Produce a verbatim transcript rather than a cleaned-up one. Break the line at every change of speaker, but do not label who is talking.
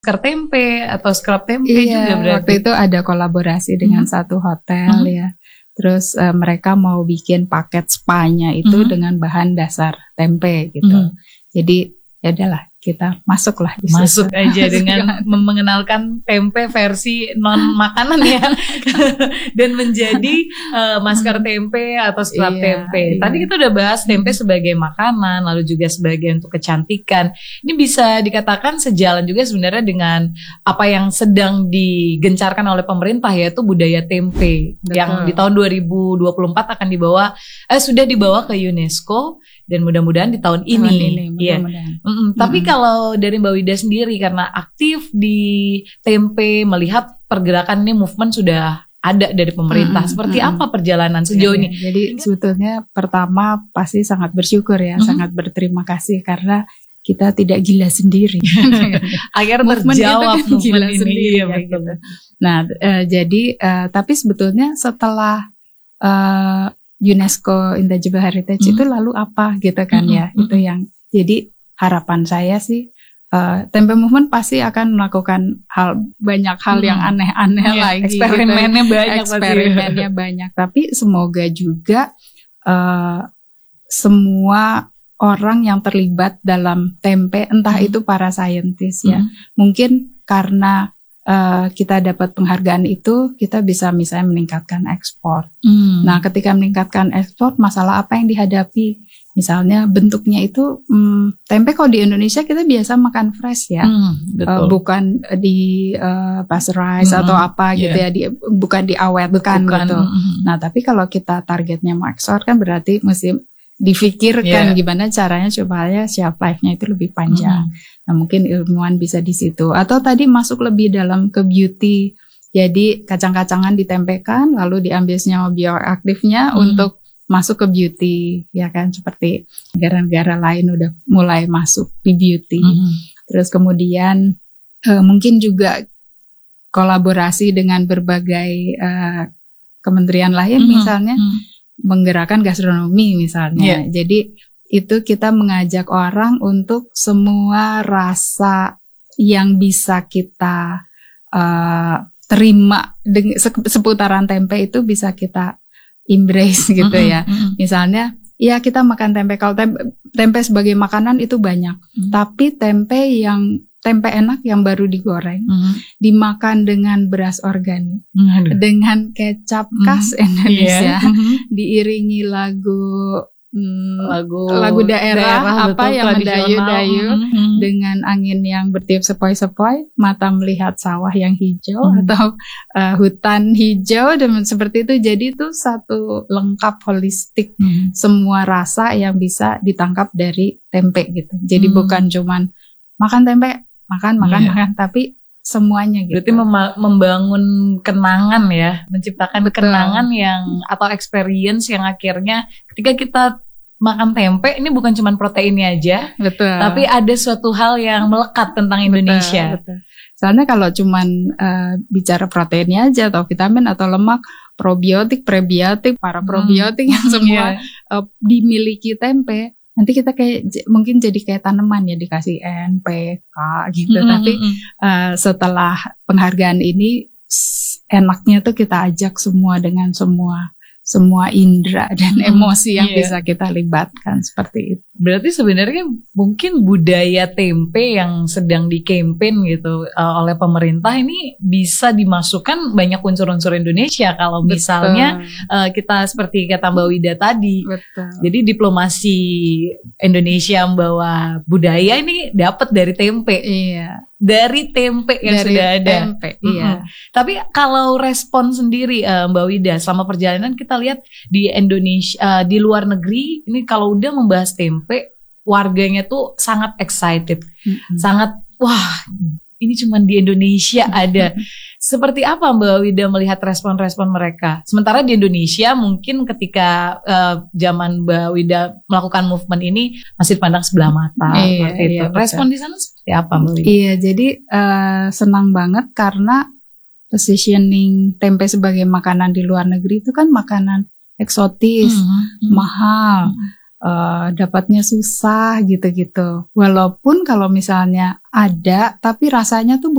masker tempe atau scrub tempe
iya,
juga berarti.
Waktu itu ada kolaborasi dengan hmm. satu hotel hmm. ya. Terus uh, mereka mau bikin paket spa-nya itu hmm. dengan bahan dasar tempe gitu. Hmm. Jadi ya udahlah kita masuklah di
masuk
situ.
aja dengan mengenalkan tempe versi non makanan ya dan menjadi uh, masker tempe atau scrub iya, tempe. Iya. Tadi kita udah bahas tempe sebagai makanan, lalu juga sebagai untuk kecantikan. Ini bisa dikatakan sejalan juga sebenarnya dengan apa yang sedang digencarkan oleh pemerintah, yaitu budaya tempe. Betul. Yang di tahun dua ribu dua puluh empat akan dibawa eh sudah dibawa ke UNESCO. Dan mudah-mudahan di tahun ini, tahun ini iya. Mm-hmm. Tapi mm-hmm. kalau dari Mbak Wida sendiri karena aktif di tempe, melihat pergerakan ini movement sudah ada dari pemerintah. Mm-hmm. Seperti mm-hmm. apa perjalanan sejauh
iya,
ini?
Jadi Ingat? sebetulnya pertama pasti sangat bersyukur ya, mm-hmm. sangat berterima kasih karena kita tidak gila sendiri.
Akhirnya terjawab
kan movement
gila
ini.
Sendiri,
ya, gitu. Nah, uh, jadi uh, tapi sebetulnya setelah uh, UNESCO Intangible Heritage hmm. itu lalu apa gitu kan hmm. ya hmm. itu yang jadi harapan saya sih uh, Tempe Movement pasti akan melakukan hal banyak hal hmm. yang aneh-aneh yeah, lagi
eksperimennya gitu. banyak
eksperimennya banyak tapi semoga juga uh, semua orang yang terlibat dalam tempe entah hmm. itu para saintis ya hmm. mungkin karena Uh, kita dapat penghargaan itu, kita bisa misalnya meningkatkan ekspor. Hmm. Nah, ketika meningkatkan ekspor, masalah apa yang dihadapi? Misalnya bentuknya itu, um, tempe kalau di Indonesia kita biasa makan fresh ya, hmm, betul. Uh, bukan di uh, pasteurize hmm, atau apa gitu yeah. ya, di, bukan diawetkan bukan. gitu. Hmm. Nah, tapi kalau kita targetnya mau ekspor kan berarti mesti difikirkan yeah. gimana caranya supaya shelf life-nya itu lebih panjang. Hmm. Nah, mungkin ilmuwan bisa di situ. Atau tadi masuk lebih dalam ke beauty. Jadi kacang-kacangan ditempekan, lalu diambil senyawa bioaktifnya hmm. untuk masuk ke beauty, ya kan? Seperti negara-negara lain udah mulai masuk di beauty. Hmm. Terus kemudian uh, mungkin juga kolaborasi dengan berbagai uh, kementerian lain, hmm. misalnya. Hmm. menggerakkan gastronomi misalnya. Yeah. Jadi itu kita mengajak orang untuk semua rasa yang bisa kita uh, terima deng- seputaran tempe itu bisa kita embrace gitu mm-hmm, ya. Mm-hmm. Misalnya ya kita makan tempe, kalau tempe, tempe sebagai makanan itu banyak. Mm-hmm. Tapi tempe yang tempe enak yang baru digoreng, mm-hmm. dimakan dengan beras organik, mm-hmm. dengan kecap khas mm-hmm. Indonesia, yeah. mm-hmm. diiringi lagu mm, lagu lagu daerah, daerah apa yang mendayu-dayu mm-hmm. dengan angin yang bertiup sepoi-sepoi, mata melihat sawah yang hijau mm-hmm. atau uh, hutan hijau dan seperti itu. Jadi itu satu lengkap holistik mm-hmm. semua rasa yang bisa ditangkap dari tempe gitu. Jadi mm-hmm. bukan cuman makan tempe makan makan yeah. makan tapi semuanya gitu.
Berarti mem- membangun kenangan ya, menciptakan Betul. kenangan yang atau experience yang akhirnya ketika kita makan tempe ini bukan cuma proteinnya aja,
Betul.
tapi ada suatu hal yang melekat tentang Indonesia.
Betul, betul. Soalnya kalau cuman uh, bicara proteinnya aja atau vitamin atau lemak, probiotik, prebiotik, para probiotik hmm. yang semua yeah. uh, dimiliki tempe. Nanti kita kayak mungkin jadi kayak tanaman ya, dikasih N, P, K gitu. Mm-hmm. Tapi uh, setelah penghargaan ini enaknya tuh kita ajak semua dengan semua semua indera dan hmm, emosi yang yeah. bisa kita libatkan seperti itu.
Berarti sebenarnya mungkin budaya tempe yang sedang di-campaign gitu uh, oleh pemerintah ini bisa dimasukkan banyak unsur-unsur Indonesia kalau Betul. misalnya uh, kita seperti kata Mbak Wida tadi. Betul. Jadi diplomasi Indonesia membawa budaya ini dapat dari tempe.
Iya.
Dari tempe yang
dari
sudah ada.
Tempe, mm-hmm. iya.
Tapi kalau respon sendiri uh, Mbak Wida selama perjalanan kita lihat di Indonesia, uh, di luar negeri ini kalau udah membahas tempe, warganya tuh sangat excited, mm-hmm. sangat wah ini cuma di Indonesia ada. Seperti apa Mbak Wida melihat respon-respon mereka? Sementara di Indonesia mungkin ketika uh, zaman Mbak Wida melakukan movement ini masih dipandang sebelah mata.
Iya,
gitu.
iya,
Respon di sana seperti apa Mbak Wida?
Iya, jadi uh, senang banget karena positioning tempe sebagai makanan di luar negeri itu kan makanan eksotis, mm-hmm. mahal. Mm-hmm. Uh, dapatnya susah gitu-gitu. Walaupun kalau misalnya ada, tapi rasanya tuh